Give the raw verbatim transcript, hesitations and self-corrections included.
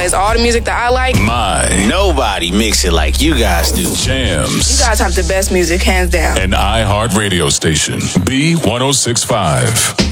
plays all the music that I like. My. Nobody mix it like you guys do. Jams. You guys have the best music, hands down. An iHeart radio station. B one oh six point five.